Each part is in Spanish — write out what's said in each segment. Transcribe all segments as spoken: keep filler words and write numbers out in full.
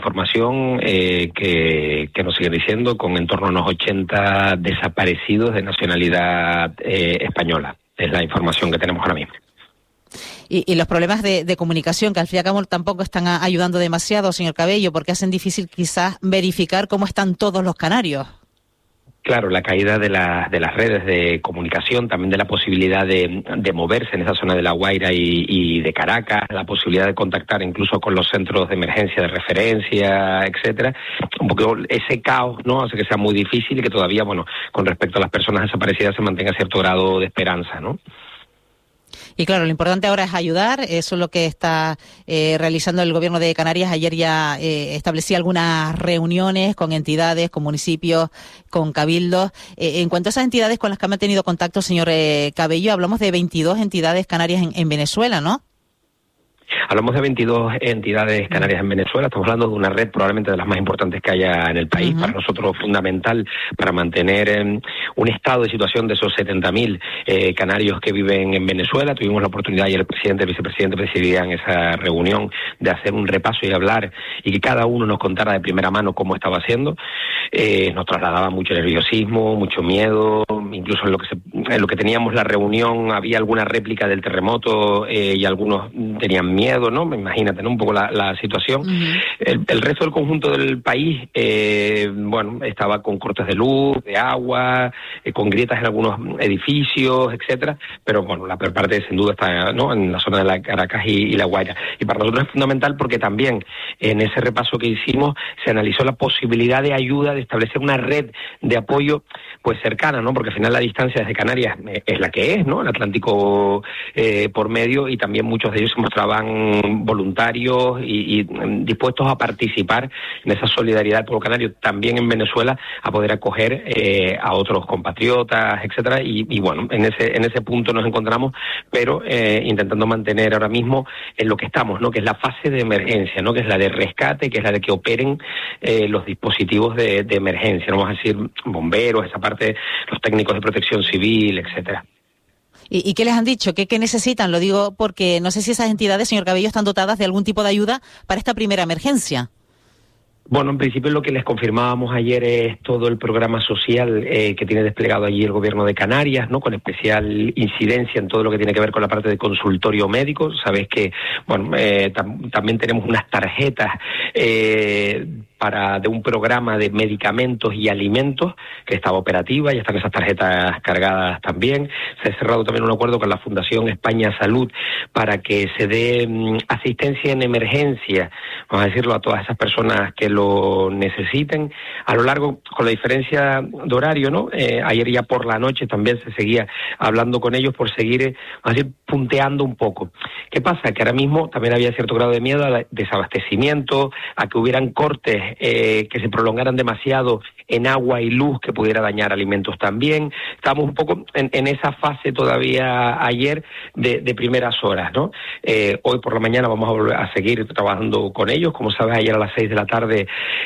Información eh, que, que nos siguen diciendo con en torno a unos ochenta desaparecidos de nacionalidad eh, española. Es la información que tenemos ahora mismo. Y, y los problemas de, de comunicación, que al fin y al cabo tampoco están a, ayudando demasiado, señor Cabello, porque hacen difícil quizás verificar cómo están todos los canarios. Claro, la caída de, la, de las redes de comunicación, también de la posibilidad de, de moverse en esa zona de La Guaira y, y de Caracas, la posibilidad de contactar incluso con los centros de emergencia de referencia, etcétera. Un poco ese caos, ¿no?, hace que sea muy difícil y que todavía, bueno, con respecto a las personas desaparecidas se mantenga cierto grado de esperanza, ¿no? Y claro, lo importante ahora es ayudar, eso es lo que está eh, realizando el Gobierno de Canarias. Ayer ya eh, establecía algunas reuniones con entidades, con municipios, con cabildos. Eh, en cuanto a esas entidades con las que han mantenido contacto, señor eh, Cabello, hablamos de veintidós entidades canarias en, en Venezuela, ¿no? Hablamos de veintidós entidades canarias en Venezuela. Estamos hablando de una red probablemente de las más importantes que haya en el país. Uh-huh. Para nosotros fundamental para mantener eh, un estado de situación de esos setenta mil eh, canarios que viven en Venezuela. Tuvimos la oportunidad y el presidente y el vicepresidente presidían esa reunión de hacer un repaso y hablar y que cada uno nos contara de primera mano cómo estaba haciendo. Eh, nos trasladaba mucho nerviosismo, mucho miedo. Incluso en lo que se, en lo que teníamos la reunión había alguna réplica del terremoto eh, y algunos tenían miedo. miedo, ¿no? Imagínate, ¿no?, un poco la, la situación. Uh-huh. El, el resto del conjunto del país, eh, bueno, estaba con cortes de luz, de agua, eh, con grietas en algunos edificios, etcétera, pero bueno, la peor parte sin duda está, ¿no?, en la zona de la Caracas y, y La Guaira. Y para nosotros es fundamental porque también en ese repaso que hicimos se analizó la posibilidad de ayuda, de establecer una red de apoyo pues cercana, ¿no?, porque al final la distancia desde Canarias es la que es, ¿no?, el Atlántico eh, por medio, y también muchos de ellos se mostraban voluntarios y, y dispuestos a participar en esa solidaridad del pueblo canario, también en Venezuela, a poder acoger eh, a otros compatriotas, etcétera, y, y bueno, en ese en ese punto nos encontramos, pero eh, intentando mantener ahora mismo en lo que estamos, ¿no?, que es la fase de emergencia, ¿no?, que es la de rescate, que es la de que operen eh, los dispositivos de, de emergencia, no vamos a decir bomberos, esa parte, los técnicos de protección civil, etcétera. ¿Y, ¿Y qué les han dicho? ¿Qué, ¿Qué necesitan? Lo digo porque no sé si esas entidades, señor Cabello, están dotadas de algún tipo de ayuda para esta primera emergencia. Bueno, en principio lo que les confirmábamos ayer es todo el programa social eh, que tiene desplegado allí el Gobierno de Canarias, ¿no?, con especial incidencia en todo lo que tiene que ver con la parte de consultorio médico. Sabes que, bueno, eh, tam- también tenemos unas tarjetas eh, para de un programa de medicamentos y alimentos que estaba operativa, ya están esas tarjetas cargadas también. Se ha cerrado también un acuerdo con la Fundación España Salud para que se dé um, asistencia en emergencia, vamos a decirlo, a todas esas personas que lo necesiten. A lo largo, con la diferencia de horario, ¿no? Eh, ayer ya por la noche también se seguía hablando con ellos por seguir, eh, vamos a decir, punteando un poco. ¿Qué pasa? Que ahora mismo también había cierto grado de miedo al desabastecimiento, a que hubieran cortes Eh, que se prolongaran demasiado en agua y luz, que pudiera dañar alimentos también. Estamos un poco en, en esa fase todavía ayer de, de primeras horas, ¿no? Eh, hoy por la mañana vamos a volver a seguir trabajando con ellos. Como sabes, ayer a las seis de la tarde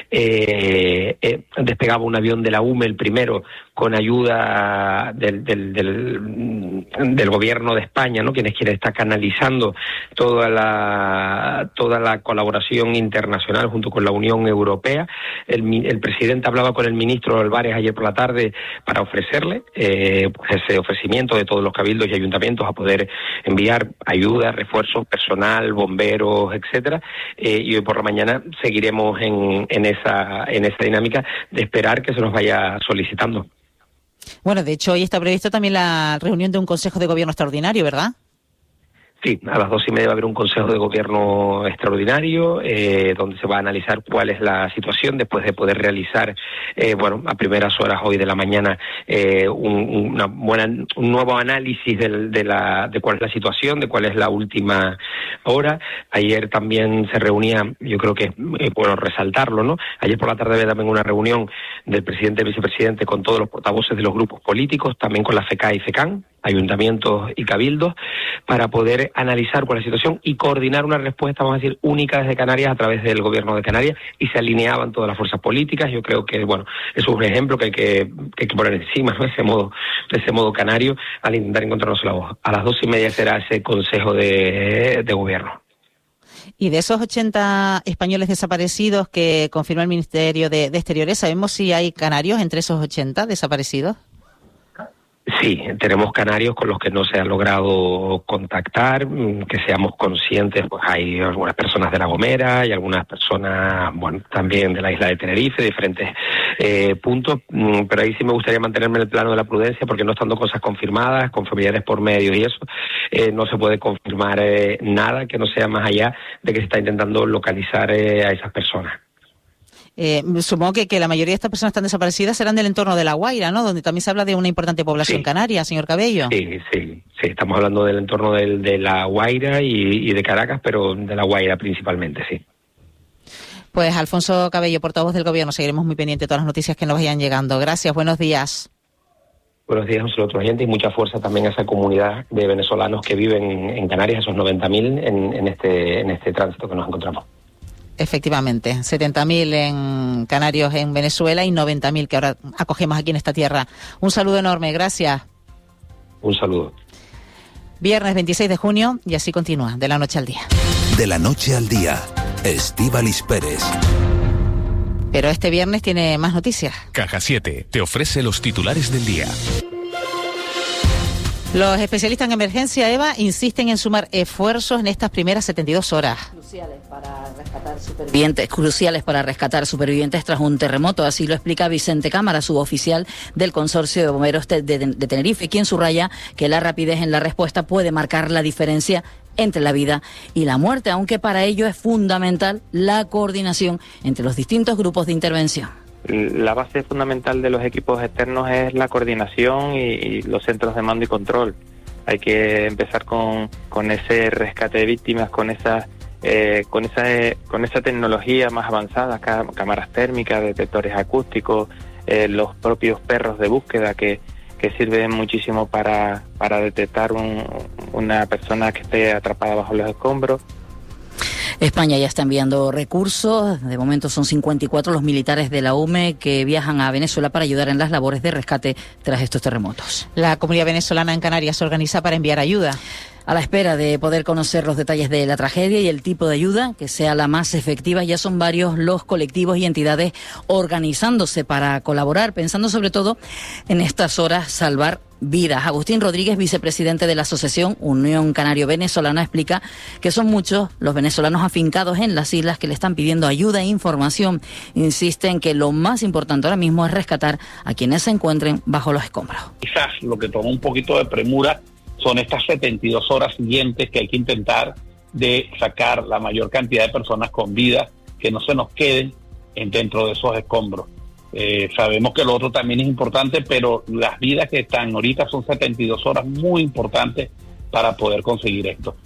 eh, eh, despegaba un avión de la U M E, el primero, con ayuda del, del, del, del Gobierno de España, ¿no?, quien es quien está canalizando toda la toda la colaboración internacional junto con la Unión Europea. El, el presidente hablaba con el ministro Álvarez ayer por la tarde para ofrecerle eh, pues ese ofrecimiento de todos los cabildos y ayuntamientos a poder enviar ayuda, refuerzos, personal, bomberos, etcétera. Eh, y hoy por la mañana seguiremos en, en esa en esa dinámica de esperar que se nos vaya solicitando. Bueno, de hecho, hoy está previsto también la reunión de un Consejo de Gobierno extraordinario, ¿verdad? Sí, a las dos y media va a haber un Consejo de Gobierno extraordinario eh, donde se va a analizar cuál es la situación después de poder realizar, eh, bueno, a primeras horas hoy de la mañana eh, un, una buena, un nuevo análisis del, de, la, de cuál es la situación, de cuál es la última hora. Ayer también se reunía, yo creo que es eh, bueno resaltarlo, ¿no? Ayer por la tarde había también una reunión del presidente y vicepresidente con todos los portavoces de los grupos políticos, también con la FECA y FECAN, ayuntamientos y cabildos, para poder analizar cuál es la situación y coordinar una respuesta, vamos a decir, única desde Canarias a través del Gobierno de Canarias, y se alineaban todas las fuerzas políticas. Yo creo que, bueno, eso es un ejemplo que hay que, que, hay que poner encima, ¿no?, ese modo, ese modo canario, al intentar encontrarnos la voz. A las dos y media será ese Consejo de, de Gobierno. Y de esos ochenta españoles desaparecidos que confirma el Ministerio de, de Exteriores, ¿sabemos si hay canarios entre esos ochenta desaparecidos? Sí, tenemos canarios con los que no se ha logrado contactar, que seamos conscientes, pues hay algunas personas de La Gomera y algunas personas, bueno, también de la isla de Tenerife, de diferentes eh, puntos, pero ahí sí me gustaría mantenerme en el plano de la prudencia, porque no estando cosas confirmadas, con familiares por medio y eso, eh, no se puede confirmar eh, nada que no sea más allá de que se está intentando localizar eh, a esas personas. Eh, supongo que, que la mayoría de estas personas están desaparecidas serán del entorno de La Guaira, ¿no? Donde también se habla de una importante población sí. canaria, señor Cabello. Sí, sí, sí, estamos hablando del entorno del, de La Guaira y, y de Caracas, pero de La Guaira principalmente, sí. Pues Alfonso Cabello, portavoz del Gobierno, seguiremos muy pendientes de todas las noticias que nos vayan llegando. Gracias, buenos días. Buenos días, José Otro Oyente, y mucha fuerza también a esa comunidad de venezolanos que viven en Canarias, esos noventa mil en, en, este, en este tránsito que nos encontramos. Efectivamente, setenta mil en Canarios en Venezuela y noventa mil que ahora acogemos aquí en esta tierra. Un saludo enorme, gracias. Un saludo. Viernes veintiséis de junio y así continúa, de la noche al día. De la noche al día, Estíbaliz Pérez. Pero este viernes tiene más noticias. Caja siete te ofrece los titulares del día. Los especialistas en emergencia, Eva, insisten en sumar esfuerzos en estas primeras setenta y dos horas. Cruciales para rescatar supervivientes, cruciales para rescatar supervivientes tras un terremoto, así lo explica Vicente Cámara, suboficial del Consorcio de Bomberos de, de, de Tenerife, quien subraya que la rapidez en la respuesta puede marcar la diferencia entre la vida y la muerte, aunque para ello es fundamental la coordinación entre los distintos grupos de intervención. La base fundamental de los equipos externos es la coordinación y, y los centros de mando y control. Hay que empezar con, con ese rescate de víctimas, con esa, eh, con esa, eh, con esa tecnología más avanzada, cámaras térmicas, detectores acústicos, eh, los propios perros de búsqueda que, que sirven muchísimo para, para detectar un, una persona que esté atrapada bajo los escombros. España ya está enviando recursos. De momento son cincuenta y cuatro los militares de la U M E que viajan a Venezuela para ayudar en las labores de rescate tras estos terremotos. La comunidad venezolana en Canarias se organiza para enviar ayuda. A la espera de poder conocer los detalles de la tragedia y el tipo de ayuda que sea la más efectiva, ya son varios los colectivos y entidades organizándose para colaborar, pensando sobre todo en estas horas salvar vidas. Agustín Rodríguez, vicepresidente de la Asociación Unión Canario Venezolana, explica que son muchos los venezolanos afincados en las islas que le están pidiendo ayuda e información. Insiste en que lo más importante ahora mismo es rescatar a quienes se encuentren bajo los escombros. Quizás lo que toma un poquito de premura son estas setenta y dos horas siguientes que hay que intentar de sacar la mayor cantidad de personas con vida, que no se nos queden en dentro de esos escombros. Eh, sabemos que lo otro también es importante, pero las vidas que están ahorita son setenta y dos horas muy importantes para poder conseguir esto.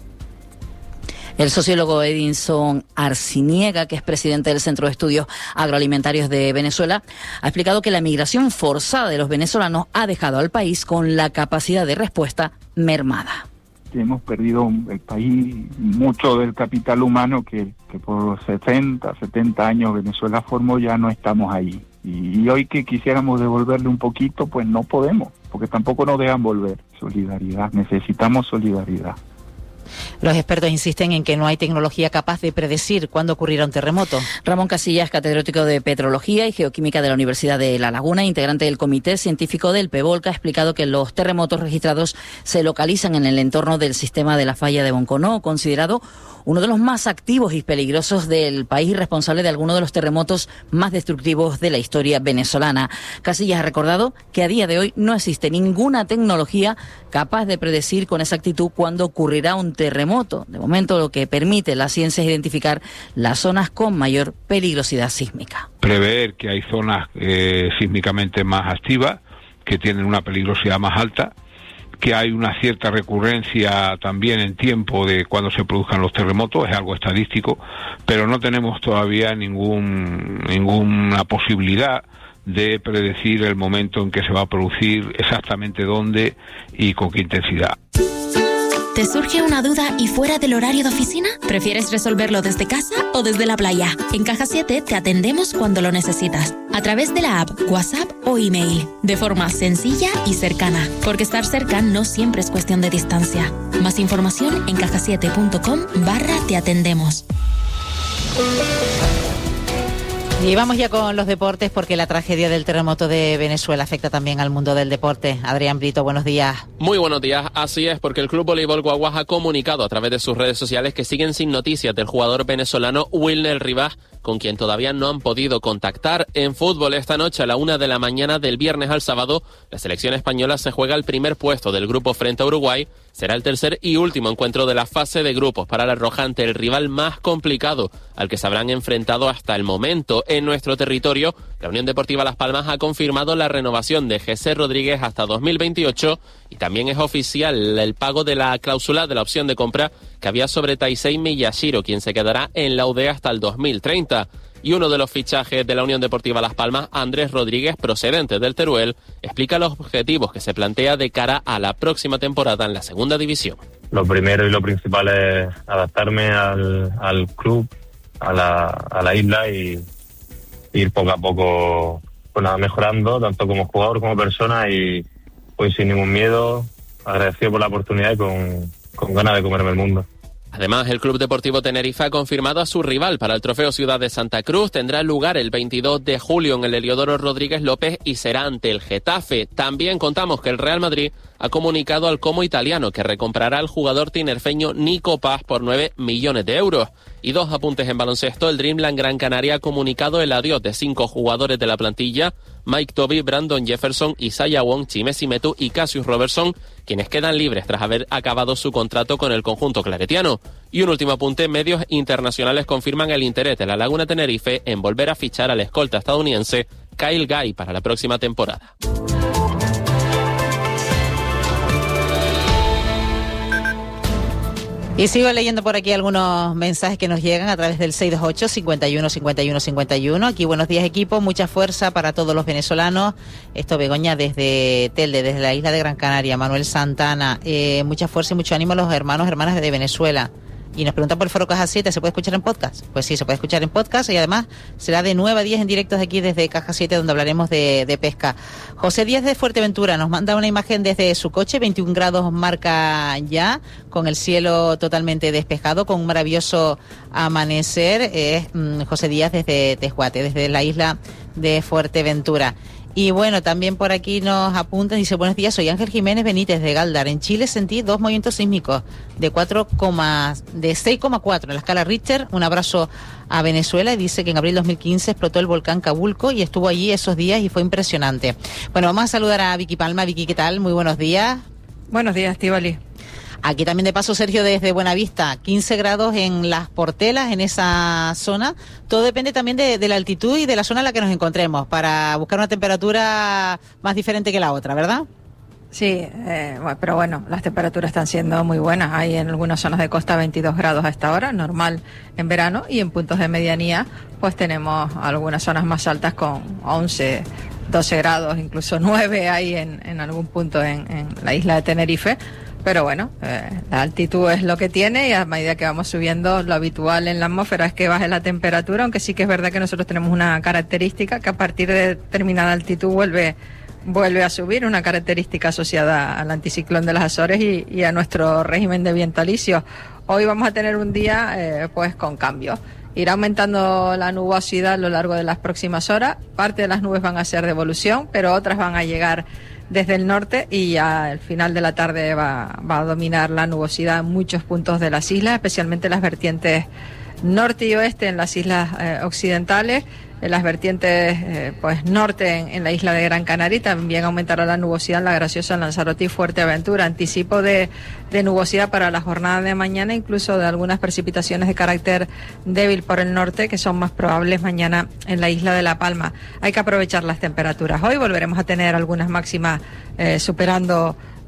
El sociólogo Edinson Arciniega, que es presidente del Centro de Estudios Agroalimentarios de Venezuela, ha explicado que la migración forzada de los venezolanos ha dejado al país con la capacidad de respuesta mermada. Hemos perdido el país, mucho del capital humano que, que por los sesenta, setenta años Venezuela formó, ya no estamos ahí. Y, y hoy que quisiéramos devolverle un poquito, pues no podemos, porque tampoco nos dejan volver. Solidaridad, necesitamos solidaridad. Los expertos insisten en que no hay tecnología capaz de predecir cuándo ocurrirá un terremoto. Ramón Casillas, catedrático de Petrología y Geoquímica de la Universidad de La Laguna, integrante del Comité Científico del PEVOLCA, ha explicado que los terremotos registrados se localizan en el entorno del sistema de la falla de Bonconó, considerado uno de los más activos y peligrosos del país y responsable de algunos de los terremotos más destructivos de la historia venezolana. Casillas ha recordado que a día de hoy no existe ninguna tecnología capaz de predecir con exactitud cuándo ocurrirá un terremoto. De momento, lo que permite la ciencia es identificar las zonas con mayor peligrosidad sísmica. Prever que hay zonas eh, sísmicamente más activas, que tienen una peligrosidad más alta, que hay una cierta recurrencia también en tiempo de cuando se produzcan los terremotos, es algo estadístico, pero no tenemos todavía ningún ninguna posibilidad de predecir el momento en que se va a producir, exactamente dónde y con qué intensidad. ¿Te surge una duda y fuera del horario de oficina? ¿Prefieres resolverlo desde casa o desde la playa? En Caja siete te atendemos cuando lo necesitas, a través de la app, WhatsApp o email, de forma sencilla y cercana, porque estar cerca no siempre es cuestión de distancia. Más información en caja siete punto com barra te atendemos. Y vamos ya con los deportes, porque la tragedia del terremoto de Venezuela afecta también al mundo del deporte. Adrián Brito, buenos días. Muy buenos días, así es, porque el Club Voleibol Guaguas ha comunicado a través de sus redes sociales que siguen sin noticias del jugador venezolano Wilner Rivas, con quien todavía no han podido contactar. En fútbol, esta noche a la una de la mañana del viernes al sábado, la selección española se juega el primer puesto del grupo frente a Uruguay. Será el tercer y último encuentro de la fase de grupos para la Roja ante el rival más complicado al que se habrán enfrentado hasta el momento. En nuestro territorio, la Unión Deportiva Las Palmas ha confirmado la renovación de José Rodríguez hasta dos mil veintiocho y también es oficial el pago de la cláusula de la opción de compra que había sobre Taisei Miyashiro, quien se quedará en la U D E hasta el dos mil treinta. Y uno de los fichajes de la Unión Deportiva Las Palmas, Andrés Rodríguez, procedente del Teruel, explica los objetivos que se plantea de cara a la próxima temporada en la segunda división. Lo primero y lo principal es adaptarme al, al club, a la, a la isla y ir poco a poco pues nada, mejorando, tanto como jugador como persona, y pues sin ningún miedo, agradecido por la oportunidad y con, con ganas de comerme el mundo. Además, el Club Deportivo Tenerife ha confirmado a su rival para el Trofeo Ciudad de Santa Cruz. Tendrá lugar el veintidós de julio en el Heliodoro Rodríguez López y será ante el Getafe. También contamos que el Real Madrid ha comunicado al Como italiano que recomprará al jugador tinerfeño Nico Paz por nueve millones de euros. Y dos apuntes en baloncesto. El Dreamland Gran Canaria ha comunicado el adiós de cinco jugadores de la plantilla: Mike Toby, Brandon Jefferson, Isaiah Wong, Chimesi Metu y Cassius Robertson, quienes quedan libres tras haber acabado su contrato con el conjunto claretiano. Y un último apunte: medios internacionales confirman el interés de la Laguna Tenerife en volver a fichar al escolta estadounidense Kyle Guy para la próxima temporada. Y sigo leyendo por aquí algunos mensajes que nos llegan a través del seis dos ocho, cincuenta y uno, cincuenta y uno, cincuenta y uno. Aquí, buenos días equipo, mucha fuerza para todos los venezolanos. Esto Begoña desde Telde, desde la isla de Gran Canaria. Manuel Santana, eh, mucha fuerza y mucho ánimo a los hermanos y hermanas de Venezuela. Y nos preguntan por el Foro Caja siete, ¿se puede escuchar en podcast? Pues sí, se puede escuchar en podcast y además será de nueve a diez en directos de aquí desde Caja siete, donde hablaremos de, de pesca. José Díaz de Fuerteventura nos manda una imagen desde su coche, veintiún grados marca ya, con el cielo totalmente despejado, con un maravilloso amanecer. Es eh, José Díaz desde Tejuate, desde la isla de Fuerteventura. Y bueno, también por aquí nos apuntan, dice: buenos días, soy Ángel Jiménez Benítez de Galdar. En Chile sentí dos movimientos sísmicos de cuatro, de seis coma cuatro en la escala Richter. Un abrazo a Venezuela. Y dice que en abril de dos mil quince explotó el volcán Cabulco y estuvo allí esos días y fue impresionante. Bueno, vamos a saludar a Vicky Palma. Vicky, ¿qué tal? Muy buenos días. Buenos días, Estíbaliz. Aquí también de paso Sergio desde Buenavista, quince grados en Las Portelas, en esa zona. Todo depende también de, de la altitud y de la zona en la que nos encontremos para buscar una temperatura más diferente que la otra, ¿verdad? Sí, eh, bueno, pero bueno, las temperaturas están siendo muy buenas. Hay en algunas zonas de costa veintidós grados a esta hora, normal en verano, y en puntos de medianía pues tenemos algunas zonas más altas con once, doce grados, incluso nueve hay en, en algún punto en, en la isla de Tenerife. Pero bueno, eh, la altitud es lo que tiene y a medida que vamos subiendo, lo habitual en la atmósfera es que baje la temperatura, aunque sí que es verdad que nosotros tenemos una característica que a partir de determinada altitud vuelve vuelve a subir, una característica asociada al anticiclón de las Azores y, y a nuestro régimen de vientalicio. Hoy vamos a tener un día eh, pues con cambios. Irá aumentando la nubosidad a lo largo de las próximas horas. Parte de las nubes van a ser de evolución, pero otras van a llegar desde el norte y ya al final de la tarde va, va a dominar la nubosidad en muchos puntos de las islas, especialmente las vertientes norte y oeste en las islas eh, occidentales, en las vertientes eh, pues norte en, en la isla de Gran Canaria, y también aumentará la nubosidad en la Graciosa, en Lanzarote y Fuerteventura. Anticipo de, de nubosidad para la jornada de mañana, incluso de algunas precipitaciones de carácter débil por el norte que son más probables mañana en la isla de La Palma. Hay que aprovechar las temperaturas. Hoy volveremos a tener algunas máximas eh, superando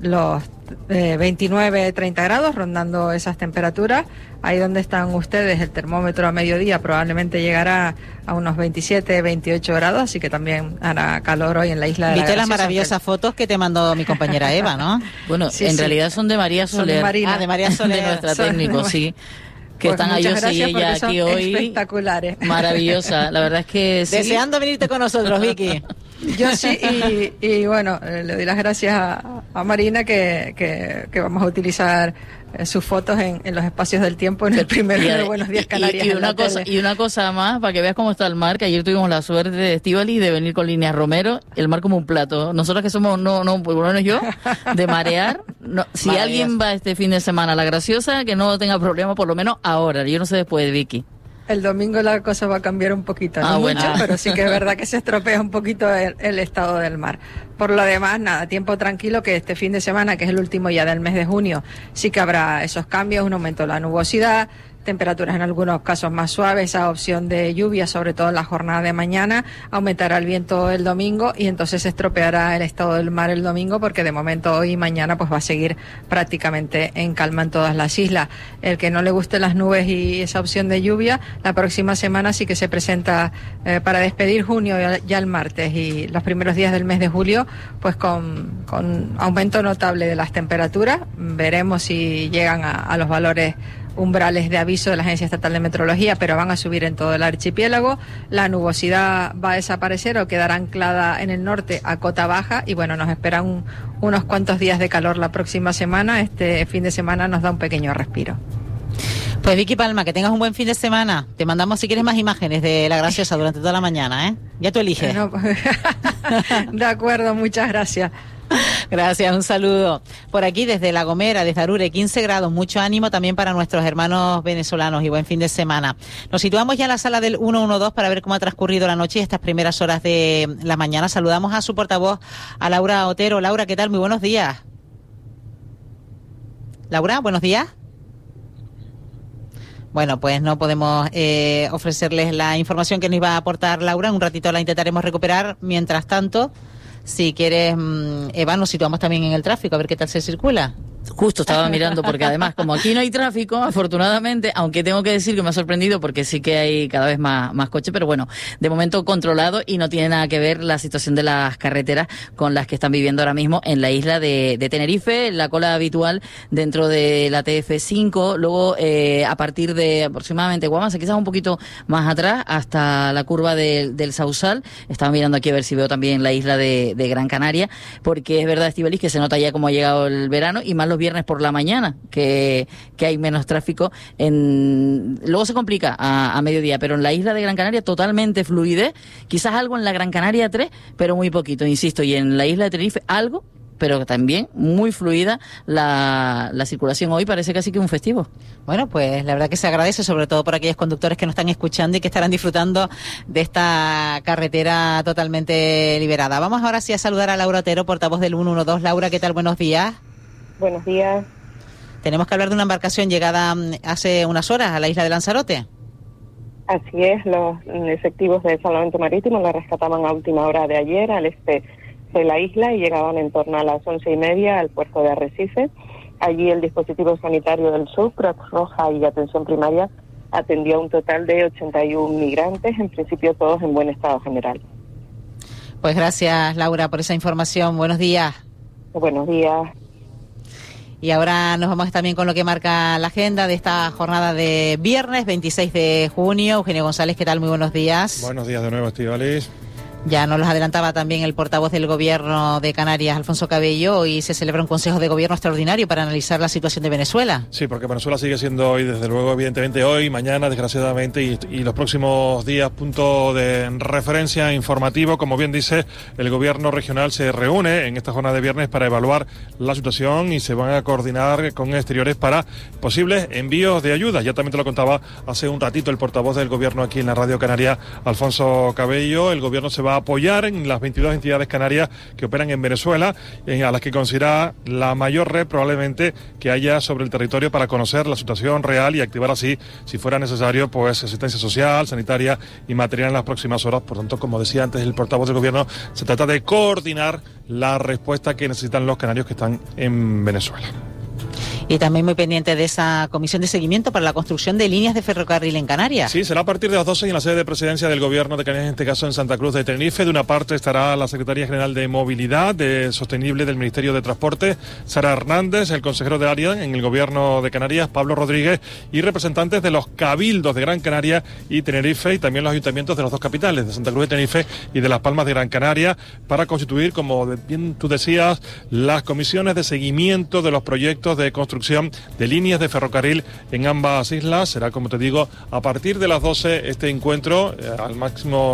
los eh, veintinueve, treinta grados, rondando esas temperaturas. Ahí donde están ustedes, el termómetro a mediodía probablemente llegará a unos veintisiete, veintiocho grados, así que también hará calor hoy en la isla de la Viste Graciosa. las maravillosas fotos que te mandó mi compañera Eva, ¿no? Bueno, Sí, en sí. realidad son de María Son Soler. de Marina. Ah, de María Soler. De nuestra Son de técnico, Mar- sí. Que Pues están ahí muchas José y gracias ella porque son aquí hoy. espectaculares. Maravillosa. La verdad es que sí. Deseando venirte con nosotros, Vicky. Yo sí, y, y bueno, eh, le doy las gracias a, a Marina que, que, que vamos a utilizar eh, sus fotos en, en los espacios del tiempo en el primero de Buenos Días Canarias. Y, y en una la cosa, tele. y una cosa más, para que veas cómo está el mar, que ayer tuvimos la suerte de Estíbaliz de venir con Líneas Romero, el mar como un plato. Nosotros que somos, no, no, por lo menos yo, de marear. No, si Maravilloso. alguien va este fin de semana a La Graciosa, que no tenga problema, por lo menos ahora. Yo no sé después de Vicky. El domingo la cosa va a cambiar un poquito, no Ah, bueno. mucho, pero sí que es verdad que se estropea un poquito el, el estado del mar. Por lo demás, nada, tiempo tranquilo, que este fin de semana, que es el último ya del mes de junio, sí que habrá esos cambios, un aumento de la nubosidad, temperaturas en algunos casos más suaves, esa opción de lluvia, sobre todo en la jornada de mañana, aumentará el viento el domingo y entonces se estropeará el estado del mar el domingo, porque de momento hoy y mañana pues va a seguir prácticamente en calma en todas las islas. El que no le gusten las nubes y esa opción de lluvia, la próxima semana sí que se presenta eh, para despedir junio ya, ya el martes y los primeros días del mes de julio, pues con, con aumento notable de las temperaturas. Veremos si llegan a, a los valores umbrales de aviso de la Agencia Estatal de Meteorología, pero van a subir en todo el archipiélago. La nubosidad va a desaparecer o quedará anclada en el norte a cota baja y bueno, nos esperan un, unos cuantos días de calor la próxima semana. Este fin de semana nos da un pequeño respiro. Pues Vicky Palma, que tengas un buen fin de semana. Te mandamos si quieres más imágenes de La Graciosa durante toda la mañana, ¿eh? Ya tú eliges. No, de acuerdo, muchas gracias. Gracias, un saludo. Por aquí desde La Gomera, desde Arure, quince grados, mucho ánimo también para nuestros hermanos venezolanos y buen fin de semana. Nos situamos ya en la sala del ciento doce para ver cómo ha transcurrido la noche y estas primeras horas de la mañana. Saludamos a su portavoz, a Laura Otero. Laura, ¿qué tal? Muy buenos días. Laura, buenos días. Bueno, pues no podemos eh, ofrecerles la información que nos iba a aportar Laura. En un ratito la intentaremos recuperar. Mientras tanto, si quieres, Eva, nos situamos también en el tráfico, a ver qué tal se circula. Justo estaba mirando, porque además, como aquí no hay tráfico, afortunadamente, aunque tengo que decir que me ha sorprendido porque sí que hay cada vez más, más coches, pero bueno, de momento controlado y no tiene nada que ver la situación de las carreteras con las que están viviendo ahora mismo en la isla de, de Tenerife, la cola habitual dentro de la T F cinco, luego eh, a partir de aproximadamente Guamasa, quizás un poquito más atrás, hasta la curva del, del Sausal. Estaba mirando aquí a ver si veo también la isla de, de Gran Canaria, porque es verdad, Estíbaliz, que se nota ya cómo ha llegado el verano y más los viernes por la mañana, que, que hay menos tráfico. En, luego se complica a, a mediodía, pero en la isla de Gran Canaria totalmente fluidez, quizás algo en la Gran Canaria tres, pero muy poquito, insisto, y en la isla de Tenerife algo, pero también muy fluida la, la circulación. Hoy parece casi que un festivo. Bueno, pues la verdad que se agradece, sobre todo por aquellos conductores que nos están escuchando y que estarán disfrutando de esta carretera totalmente liberada. Vamos ahora sí a saludar a Laura Otero, portavoz del ciento doce. Laura, ¿qué tal? Buenos días. Buenos días. Tenemos que hablar de una embarcación llegada hace unas horas a la isla de Lanzarote. Así es, los efectivos de Salvamento Marítimo la rescataban a última hora de ayer al este de la isla y llegaban en torno a las once y media al puerto de Arrecife. Allí el dispositivo sanitario del sur, Cruz Roja y Atención Primaria, atendió a un total de ochenta y uno migrantes, en principio todos en buen estado general. Pues gracias, Laura, por esa información. Buenos días. Buenos días. Y ahora nos vamos también con lo que marca la agenda de esta jornada de viernes veintiséis de junio. Eugenio González, ¿qué tal? Muy buenos días. Buenos días de nuevo, Estíbaliz. Ya nos los adelantaba también el portavoz del Gobierno de Canarias, Alfonso Cabello. Hoy se celebra un Consejo de Gobierno extraordinario para analizar la situación de Venezuela. Sí, porque Venezuela sigue siendo hoy, desde luego, evidentemente hoy, mañana, desgraciadamente, y, y los próximos días, punto de referencia informativo. Como bien dice, el Gobierno regional se reúne en esta jornada de viernes para evaluar la situación y se van a coordinar con exteriores para posibles envíos de ayuda. Ya también te lo contaba hace un ratito el portavoz del Gobierno aquí en la Radio Canaria, Alfonso Cabello. El Gobierno se va va a apoyar en las veintidós entidades canarias que operan en Venezuela, en, a las que considera la mayor red probablemente que haya sobre el territorio para conocer la situación real y activar así, si fuera necesario, pues asistencia social, sanitaria y material en las próximas horas. Por tanto, como decía antes el portavoz del gobierno, se trata de coordinar la respuesta que necesitan los canarios que están en Venezuela. Y también muy pendiente de esa comisión de seguimiento para la construcción de líneas de ferrocarril en Canarias. Sí, será a partir de las doce y en la sede de presidencia del Gobierno de Canarias, en este caso en Santa Cruz de Tenerife. De una parte estará la Secretaría General de Movilidad de Sostenible del Ministerio de Transporte, Sara Hernández, el consejero del área en el Gobierno de Canarias, Pablo Rodríguez, y representantes de los cabildos de Gran Canaria y Tenerife, y también los ayuntamientos de las dos capitales, de Santa Cruz de Tenerife y de Las Palmas de Gran Canaria, para constituir, como bien tú decías, las comisiones de seguimiento de los proyectos de construcción de líneas de ferrocarril en ambas islas. Será, como te digo, a partir de las doce este encuentro, eh, al máximo